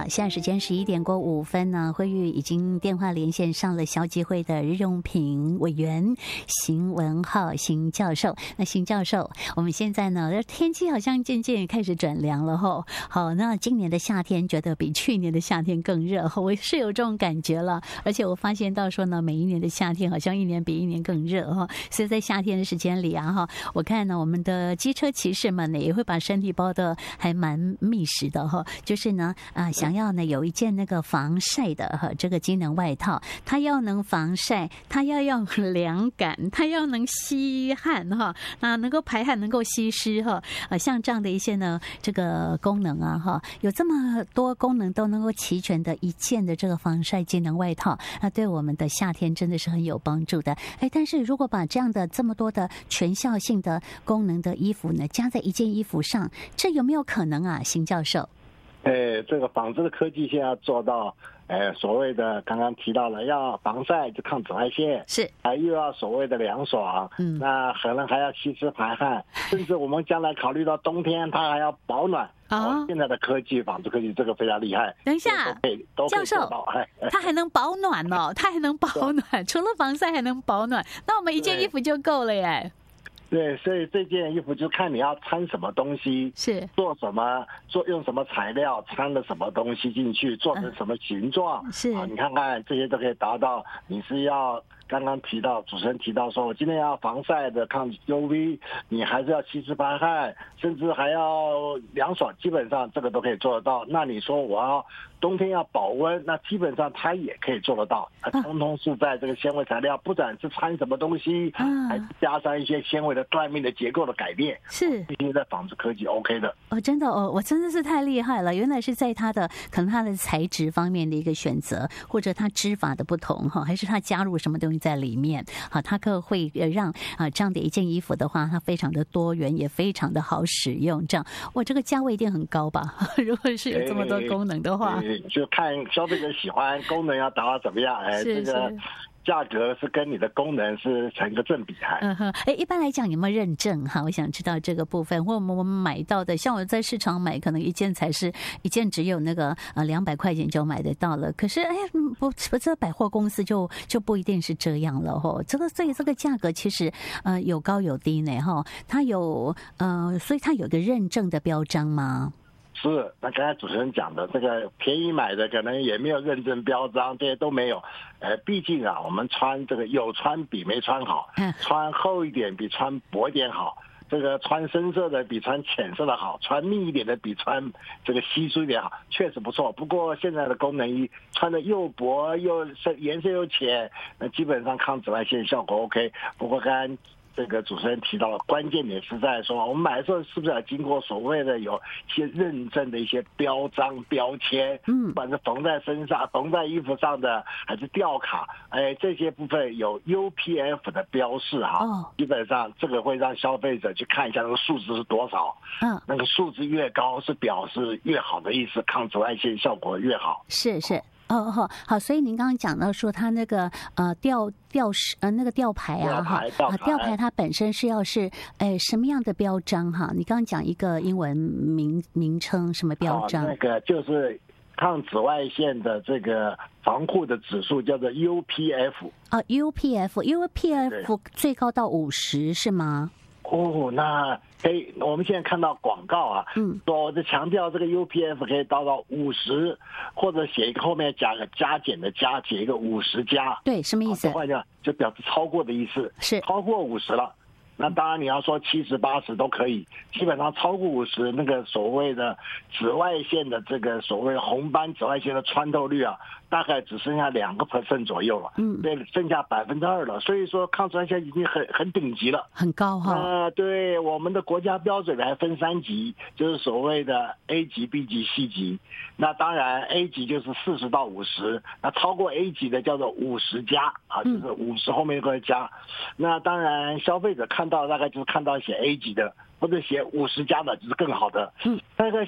好，现在时间11:05呢，慧玉已经电话连线上了消基会的日用品委员邢文浩邢教授。那邢教授，我们现在呢，天气好像渐渐开始转凉了吼。好，那今年的夏天觉得比去年的夏天更热，我是有这种感觉了。而且我发现到说呢，每一年的夏天好像一年比一年更热哈。所以在夏天的时间里啊哈，我看呢，我们的机车骑士们呢也会把身体包得还蛮密实的哈，就是呢想要呢有一件那个防晒的哈这个机能外套，它要能防晒，它要凉感，它要能吸汗哈，那能够排汗，能够吸湿哈，像这样的一些呢这个功能啊哈，有这么多功能都能够齐全的一件的这个防晒机能外套，那对我们的夏天真的是很有帮助的。但是如果把这样的这么多的全效性的功能的衣服呢加在一件衣服上，这有没有可能啊，邢教授？ 这个纺织的科技现在做到，所谓的刚刚提到了要防晒就抗紫外线， 是， 又要所谓的凉爽，那可能还要吸湿排汗，甚至我们将来考虑到冬天它还要保暖。现在的科技，纺织科技这个非常厉害。 等一下，教授，它还能保暖哦，它还能保暖，除了防晒还能保暖，那我们一件衣服就够了耶。 对，所以这件衣服就看你要穿什么东西， 是做什么，用什么材料，穿了什么东西进去，做成什么形状， 是你看看这些都可以达到。你是要刚刚提到主持人提到说，我今天要防晒的抗 UV， 你还是要吸湿排汗，甚至还要凉爽，基本上这个都可以做得到。那你说我要冬天要保温，那基本上它也可以做得到。它通通是在这个纤维材料，不管是穿什么东西，还是加上一些纤维的断面的结构的改变， 是毕竟在纺织科技 OK 的。 真的我真的是太厉害了！原来是在它的可能它的材质方面的一个选择，或者它织法的不同哈，还是它加入什么东西在里面，好，它会让这样的一件衣服的话，它非常的多元，也非常的好使用。这样，这个价位一定很高吧？如果是有这么多功能的话， 就看消费者喜欢，功能要达到怎么样。这个价格是跟你的功能是成个正比。 一般来讲有没有认证哈？我想知道这个部分，或我们买到的，像我在市场买，可能一件只有那个200块钱就买得到了。可是不，这百货公司就不一定是这样了哈。所以这个价格其实有高有低呢哈。它有所以它有个认证的标章吗？ 是，那刚才主持人讲的这个便宜买的可能也没有认证标章，这些都没有。毕竟我们穿这个有穿比没穿好，穿厚一点比穿薄一点好，这个穿深色的比穿浅色的好，穿密一点的比穿这个稀疏一点好，确实不错。不过现在的功能衣穿的又薄又颜色又浅，那基本上抗紫外线效果 OK。不过刚才这个主持人提到了关键点是在说，我们买的时候是不是要经过所谓的有一些认证的一些标章标签，不管是缝在身上、缝在衣服上的，还是吊卡，这些部分有 UPF 的标示基本上这个会让消费者去看一下那个数字是多少，那个数字越高是表示越好的意思，抗紫外线效果越好。 是。好，所以您刚刚讲到说它那个那个吊牌吊牌它本身是要是什么样的标章哈？你刚刚讲一个英文名称什么标章？ 那个就是抗紫外线的这个防护的指数叫做 UPF。UPF 最高到50是吗？ 那我们现在看到广告说就强调这个 UPF 可以达到50，或者写一个后面加个加减的加，写一个50加。 对，什么意思？ 换句话就表示超过的意思， 是超过50了。那当然你要说70、80都可以，基本上超过50，那个所谓的紫外线的这个所谓红斑紫外线的穿透率大概只剩下2% 左右了，对，剩下2%了。所以说抗紫外线已经很顶级了， 很高哈。 对，我们的国家标准还分3级，就是所谓的 A 级、B 级、C 级。那当然 A 级就是40到50，那超过 A 级的叫做50加就是50后面一个加。那当然消费者看到大概就是看到写 A 级的，或者写50加的就是更好的。但是